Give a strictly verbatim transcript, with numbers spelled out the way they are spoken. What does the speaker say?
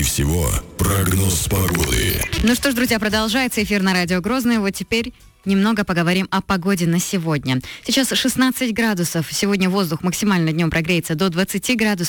всего прогноз погоды. Ну что ж, друзья, продолжается эфир на радио Грозный. Вот теперь немного поговорим о погоде на сегодня. Сейчас шестнадцать градусов. Сегодня воздух максимально днем прогреется до двадцати градусов.